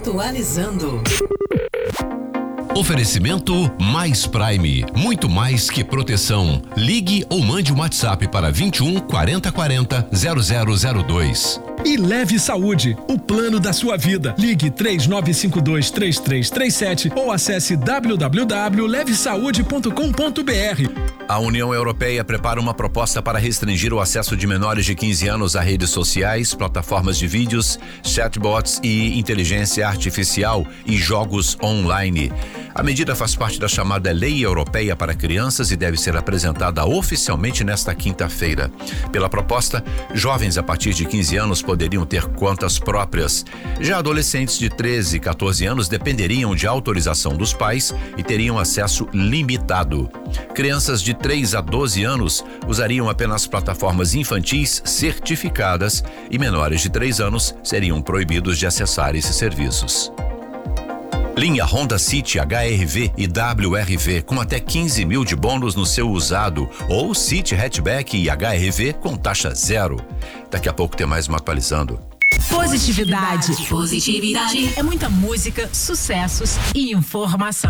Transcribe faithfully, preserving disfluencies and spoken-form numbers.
Atualizando. Oferecimento Mais Prime, muito mais que proteção. Ligue ou mande um WhatsApp para vinte e um, quarenta, quarenta, zero zero zero dois. E Leve Saúde, o plano da sua vida. Ligue três nove cinco dois, três três três sete ou acesse w w w ponto leve saúde ponto com ponto b r. A União Europeia prepara uma proposta para restringir o acesso de menores de quinze anos a redes sociais, plataformas de vídeos, chatbots e inteligência artificial e jogos online. A medida faz parte da chamada Lei Europeia para Crianças e deve ser apresentada oficialmente nesta quinta-feira. Pela proposta, jovens a partir de quinze anos poderiam ter contas próprias. Já adolescentes de treze e quatorze anos dependeriam de autorização dos pais e teriam acesso limitado. Crianças de três a doze anos usariam apenas plataformas infantis certificadas e menores de três anos seriam proibidos de acessar esses serviços. Linha Honda City H R V e W R V com até quinze mil de bônus no seu usado ou City Hatchback e H R V com taxa zero. Daqui a pouco tem mais uma atualizando. Positividade. Positividade. É muita música, sucessos e informação.